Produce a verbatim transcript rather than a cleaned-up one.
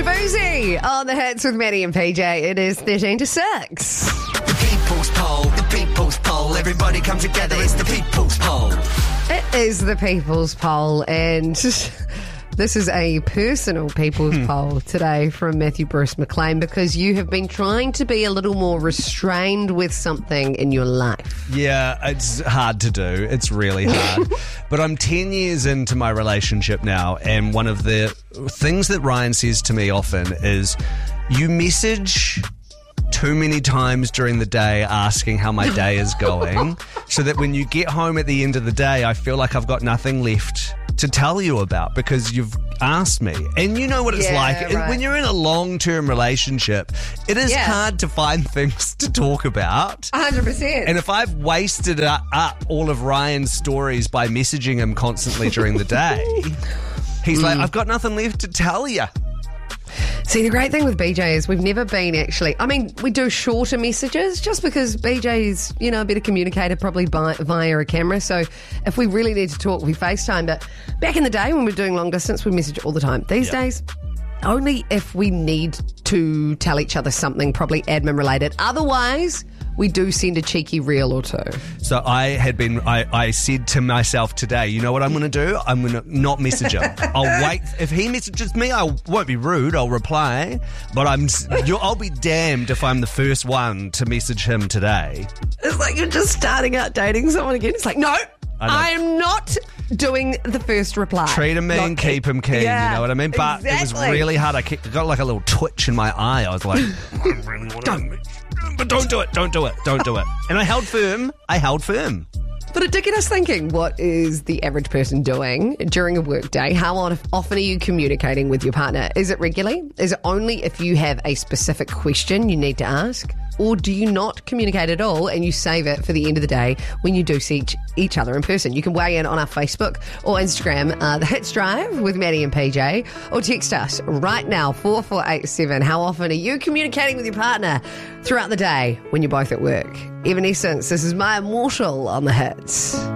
Shaboozey on the hits with Maddie and P J. It is thirteen to six. The People's Poll, the People's Poll. Everybody come together, it's the People's Poll. It is the People's Poll, and this is a personal People's Poll today from Matthew Bruce McLean, because you have been trying to be a little more restrained with something in your life. Yeah, it's hard to do. It's really hard. But I'm ten years into my relationship now, and one of the things that Ryan says to me often is, you message too many times during the day asking how my day is going, so that when you get home at the end of the day, I feel like I've got nothing left to tell you about because you've asked me. And you know what it's Yeah, like. right. When you're in a long-term relationship, it is Yeah. hard to find things to talk about. one hundred percent. And if I've wasted up up all of Ryan's stories by messaging him constantly during the day, he's like, I've got nothing left to tell you. See, the great thing with B J is we've never been actually, I mean, we do shorter messages just because B J's, you know, a better communicator probably by, via a camera. So if we really need to talk, we FaceTime. But back in the day when we were doing long distance, we message all the time. These Yeah. days, only if we need to tell each other something probably admin related. Otherwise, we do send a cheeky reel or two. So I had been, I, I said to myself today, you know what I'm going to do? I'm going to not message him. I'll wait. If he messages me, I won't be rude. I'll reply. But I'm, you'll, I'll be damned if I'm the first one to message him today. It's like you're just starting out dating someone again. It's like, no, I know. I'm not doing the first reply. Treat him mean, Not- keep him keen. Yeah, you know what I mean? But it was exactly. really hard. I kept- got like a little twitch in my eye. I was like, I really want to. But don't do it. Don't do it. Don't do it. And I held firm. I held firm. But it did get us thinking, what is the average person doing during a work day? How often are you communicating with your partner? Is it regularly? Is it only if you have a specific question you need to ask? Or do you not communicate at all and you save it for the end of the day when you do see each, each other in person? You can weigh in on our Facebook or Instagram, uh, The Hits Drive with Maddie and P J, or text us right now, four four eight seven. How often are you communicating with your partner throughout the day when you're both at work? Evanescence, this is My Immortal on The Hits.